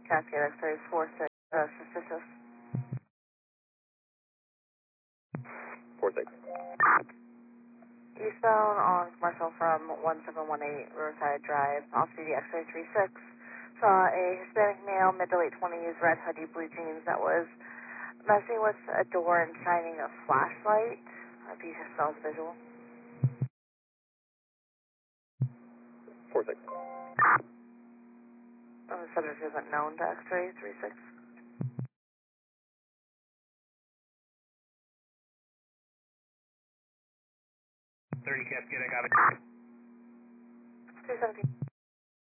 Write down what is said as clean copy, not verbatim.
Cascade X-ray 46, suspicious. 46. Eastbound on commercial from 1718 Riverside Drive, off-duty X-ray 36. Saw a Hispanic male, mid to late 20s, red hoodie, blue jeans that was messing with a door and shining a flashlight. If you saw the visual. 46. The subject isn't known to X-ray 36. 30 Cascade, I got it. 217.